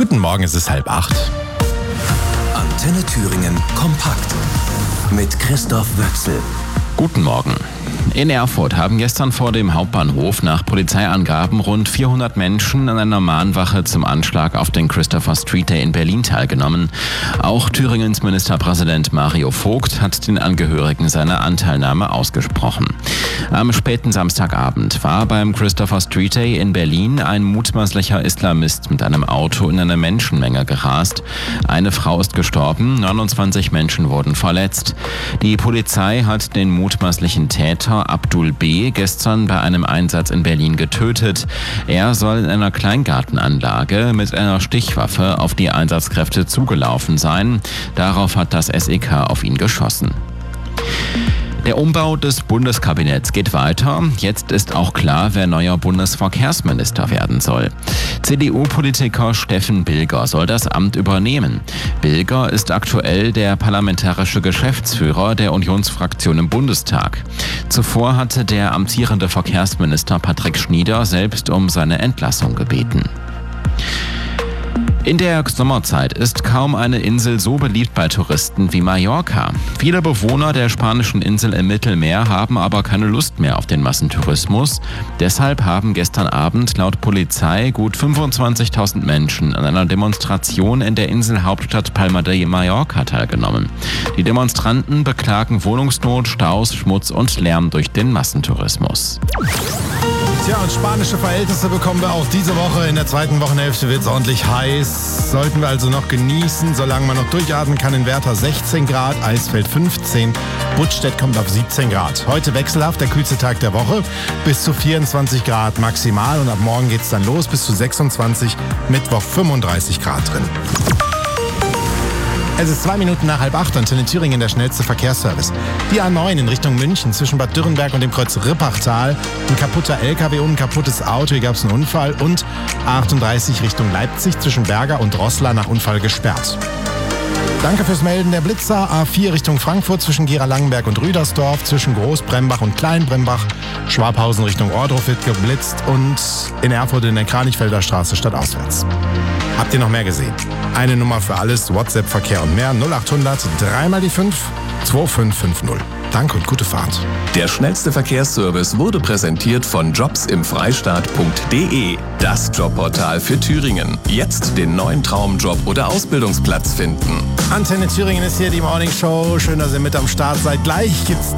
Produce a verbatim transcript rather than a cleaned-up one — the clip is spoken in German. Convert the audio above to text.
Guten Morgen, es ist halb acht. Antenne Thüringen kompakt mit Christoph Wöchsel. Guten Morgen. In Erfurt haben gestern vor dem Hauptbahnhof nach Polizeiangaben rund vierhundert Menschen an einer Mahnwache zum Anschlag auf den Christopher Street Day in Berlin teilgenommen. Auch Thüringens Ministerpräsident Mario Vogt hat den Angehörigen seine Anteilnahme ausgesprochen. Am späten Samstagabend war beim Christopher Street Day in Berlin ein mutmaßlicher Islamist mit einem Auto in eine Menschenmenge gerast. Eine Frau ist gestorben, neunundzwanzig Menschen wurden verletzt. Die Polizei hat den mutmaßlichen Täter Abdul B. gestern bei einem Einsatz in Berlin getötet. Er soll in einer Kleingartenanlage mit einer Stichwaffe auf die Einsatzkräfte zugelaufen sein. Darauf hat das S E K auf ihn geschossen. Der Umbau des Bundeskabinetts geht weiter. Jetzt ist auch klar, wer neuer Bundesverkehrsminister werden soll. C D U-Politiker Steffen Bilger soll das Amt übernehmen. Bilger ist aktuell der parlamentarische Geschäftsführer der Unionsfraktion im Bundestag. Zuvor hatte der amtierende Verkehrsminister Patrick Schnieder selbst um seine Entlassung gebeten. In der Sommerzeit ist kaum eine Insel so beliebt bei Touristen wie Mallorca. Viele Bewohner der spanischen Insel im Mittelmeer haben aber keine Lust mehr auf den Massentourismus. Deshalb haben gestern Abend laut Polizei gut fünfundzwanzigtausend Menschen an einer Demonstration in der Inselhauptstadt Palma de Mallorca teilgenommen. Die Demonstranten beklagen Wohnungsnot, Staus, Schmutz und Lärm durch den Massentourismus. Tja, und spanische Verhältnisse bekommen wir auch diese Woche. In der zweiten Wochenhälfte wird es ordentlich heiß. Sollten wir also noch genießen, solange man noch durchatmen kann. In Werther sechzehn Grad, Eisfeld fünfzehn, Buttstedt kommt auf siebzehn Grad. Heute wechselhaft, der kühlste Tag der Woche, bis zu vierundzwanzig Grad maximal. Und ab morgen geht es dann los, bis zu sechsundzwanzig, Mittwoch fünfunddreißig Grad drin. Es ist zwei Minuten nach halb acht, Antenne Thüringen, der schnellste Verkehrsservice. Die A neun in Richtung München zwischen Bad Dürrenberg und dem Kreuz Rippachtal. Ein kaputter L K W und ein kaputtes Auto, hier gab es einen Unfall. Und A achtunddreißig Richtung Leipzig zwischen Berger und Roßla nach Unfall gesperrt. Danke fürs Melden. Der Blitzer A vier Richtung Frankfurt zwischen Gera-Langenberg und Rüdersdorf, zwischen Großbrembach und Kleinbrembach. Schwabhausen Richtung Ohrdruf wird geblitzt und in Erfurt in der Kranichfelder Straße stadtauswärts. Habt ihr noch mehr gesehen? Eine Nummer für alles, WhatsApp, Verkehr und mehr, null achthundert, drei mal die fünf, zwei fünf fünf null. Danke und gute Fahrt. Der schnellste Verkehrsservice wurde präsentiert von jobs im freistaat punkt de. Das Jobportal für Thüringen. Jetzt den neuen Traumjob oder Ausbildungsplatz finden. Antenne Thüringen ist hier, die Morning Show. Schön, dass ihr mit am Start seid. Gleich gibt's